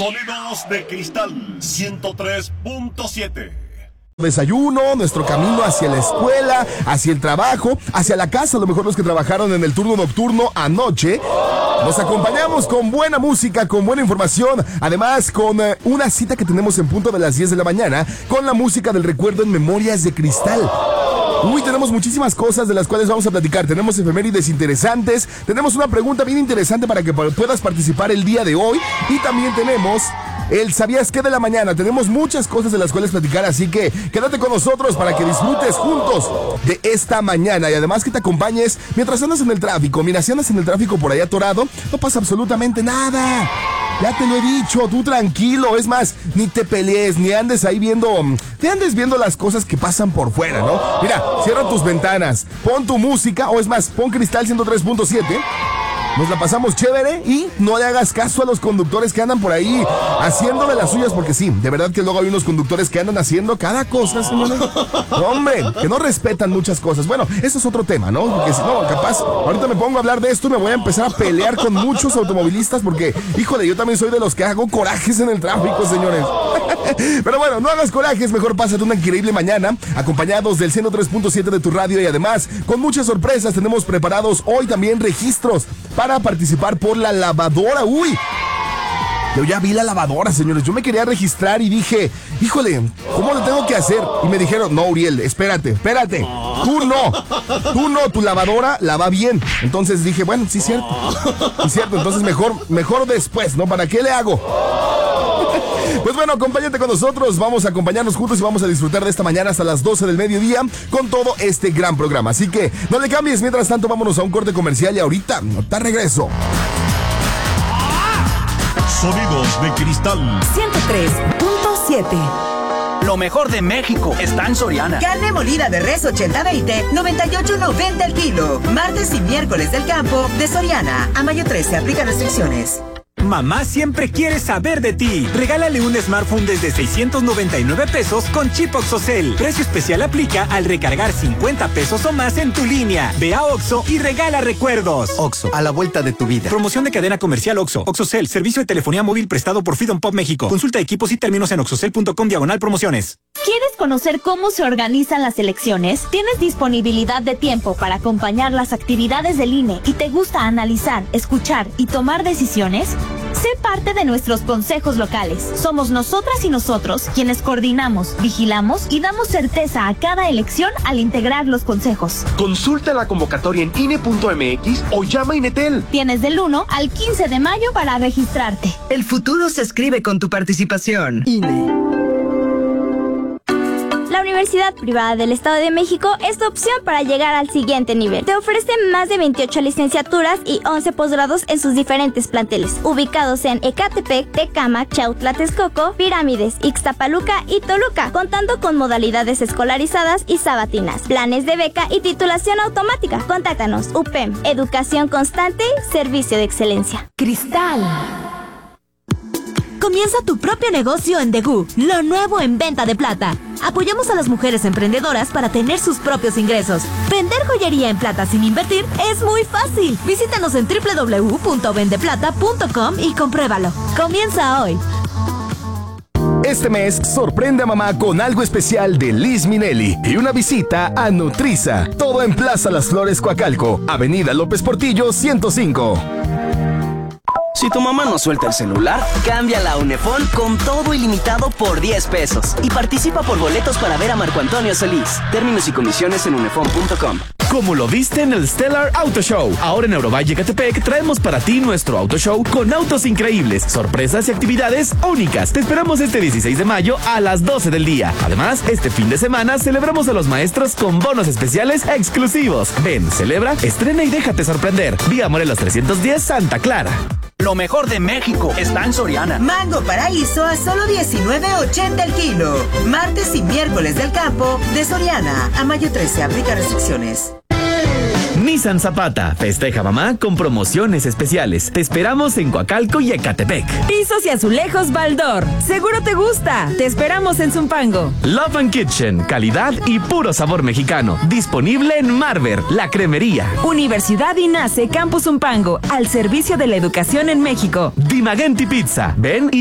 Sonidos de Cristal 103.7. Desayuno, nuestro camino hacia la escuela, hacia el trabajo, hacia la casa, a lo mejor los que trabajaron en el turno nocturno anoche. Nos acompañamos con buena música, con buena información, además con una cita que tenemos en punto de las 10 de la mañana, con la música del recuerdo en Memorias de Cristal. Uy, tenemos muchísimas cosas de las cuales vamos a platicar. Tenemos efemérides interesantes, tenemos una pregunta bien interesante para que puedas participar el día de hoy, y también tenemos el ¿Sabías qué de la mañana? Tenemos muchas cosas de las cuales platicar, así que quédate con nosotros para que disfrutes juntos de esta mañana y además que te acompañes mientras andas en el tráfico. Mira, si andas en el tráfico por ahí atorado, no pasa absolutamente nada. Ya te lo he dicho, tú tranquilo, es más, ni te pelees, ni andes ahí viendo las cosas que pasan por fuera, ¿no? Mira, cierra tus ventanas, pon tu música, o es más, pon Cristal 103.7. Nos la pasamos chévere y no le hagas caso a los conductores que andan por ahí haciendo de las suyas, porque sí, de verdad que luego hay unos conductores que andan haciendo cada cosa, señores. Hombre, que no respetan muchas cosas. Bueno, eso es otro tema, ¿no? Porque si no, capaz, ahorita me pongo a hablar de esto y me voy a empezar a pelear con muchos automovilistas porque, híjole, yo también soy de los que hago corajes en el tráfico, señores. Pero bueno, no hagas corajes, mejor pásate una increíble mañana, acompañados del 103.7 de tu radio y además, con muchas sorpresas, tenemos preparados hoy también registros para participar por la lavadora. Uy, yo ya vi la lavadora, señores. Yo me quería registrar y dije, híjole, ¿cómo lo tengo que hacer? Y me dijeron, no, Uriel, espérate. Tú no, tu lavadora lava bien. Entonces dije, bueno, sí, cierto. Entonces mejor después, ¿no? ¿Para qué le hago? Pues bueno, acompáñate con nosotros, vamos a acompañarnos juntos y vamos a disfrutar de esta mañana hasta las 12 del mediodía con todo este gran programa. Así que no le cambies, mientras tanto vámonos a un corte comercial y ahorita te regreso. Sonidos de Cristal 103.7. Lo mejor de México está en Soriana. Carne molida de res 80-20, 98.90 el kilo. Martes y miércoles del campo de Soriana. A mayo 13 aplica restricciones. Mamá siempre quiere saber de ti. Regálale un smartphone desde 699 pesos con chip OXXOCEL. Precio especial aplica al recargar 50 pesos o más en tu línea. Ve a OXXO y regala recuerdos. OXXO, a la vuelta de tu vida. Promoción de cadena comercial OXXO. OXXOCEL, servicio de telefonía móvil prestado por Freedom Pop México. Consulta equipos y términos en oxxocel.com/promociones. ¿Quieres conocer cómo se organizan las elecciones? ¿Tienes disponibilidad de tiempo para acompañar las actividades del INE y te gusta analizar, escuchar y tomar decisiones? Sé parte de nuestros consejos locales. Somos nosotras y nosotros quienes coordinamos, vigilamos y damos certeza a cada elección al integrar los consejos. Consulta la convocatoria en INE.mx o llama a Inetel. Tienes del 1 al 15 de mayo para registrarte. El futuro se escribe con tu participación. INE. La Universidad Privada del Estado de México es tu opción para llegar al siguiente nivel. Te ofrece más de 28 licenciaturas y 11 posgrados en sus diferentes planteles, ubicados en Ecatepec, Tecámac, Chautla, Texcoco, Pirámides, Ixtapaluca y Toluca, contando con modalidades escolarizadas y sabatinas, planes de beca y titulación automática. Contáctanos. UPEM, educación constante, servicio de excelencia. Cristal. Comienza tu propio negocio en Degú, lo nuevo en venta de plata. Apoyamos a las mujeres emprendedoras para tener sus propios ingresos. Vender joyería en plata sin invertir es muy fácil. Visítanos en www.vendeplata.com y compruébalo. Comienza hoy. Este mes, sorprende a mamá con algo especial de Liz Minnelli y una visita a Nutriza. Todo en Plaza Las Flores, Coacalco, Avenida López Portillo, 105. Si tu mamá no suelta el celular, cámbiala a Unefón con todo ilimitado por 10 pesos. Y participa por boletos para ver a Marco Antonio Solís. Términos y condiciones en unefón.com. Como lo viste en el Stellar Auto Show. Ahora en Eurovalle Ecatepec traemos para ti nuestro auto show con autos increíbles, sorpresas y actividades únicas. Te esperamos este 16 de mayo a las 12 del día. Además, este fin de semana celebramos a los maestros con bonos especiales exclusivos. Ven, celebra, estrena y déjate sorprender. Vía Morelos 310, Santa Clara. Lo mejor de México está en Soriana. Mango Paraíso a solo $19.80 el kilo. Martes y miércoles del campo de Soriana. A mayo 13 aplica restricciones. Nissan Zapata, festeja mamá con promociones especiales. Te esperamos en Coacalco y Ecatepec. Pisos y azulejos Baldor. Seguro te gusta. Te esperamos en Zumpango. Love and Kitchen, calidad y puro sabor mexicano. Disponible en Marver, la cremería. Universidad INACE Campus Zumpango, al servicio de la educación en México. Dimagenti Pizza. Ven y